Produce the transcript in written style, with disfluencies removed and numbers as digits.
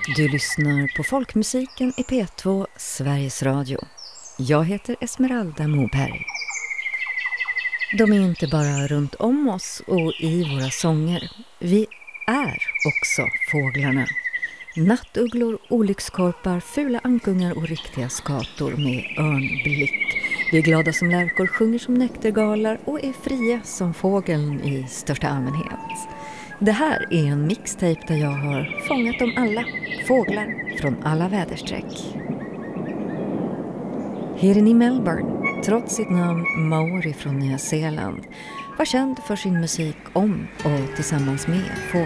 Du lyssnar på folkmusiken i P2 Sveriges Radio. Jag heter Esmeralda Moberg. De är inte bara runt om oss och i våra sånger. Vi är också fåglarna. Nattugglor, olyckskorpar, fula ankungar och riktiga skator med örnblick. Vi är glada som lärkor, sjunger som näktergalar och är fria som fågeln i största allmänhet. Det här är en mixtape där jag har fångat dem alla, fåglar från alla väderstreck. Herren i Melbourne, trots sitt namn Maori från Nya Zeeland, var känd för sin musik om och tillsammans med fåglar.